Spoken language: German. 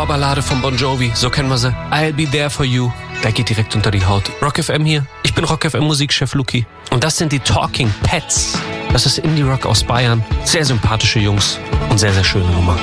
Trauerballade von Bon Jovi, so kennen wir sie. I'll Be There For You, der geht direkt unter die Haut. Rock FM hier, ich bin Rock FM Musikchef Luki. Und das sind die Talking Pets. Das ist Indie Rock aus Bayern. Sehr sympathische Jungs und sehr, sehr schöne Nummer.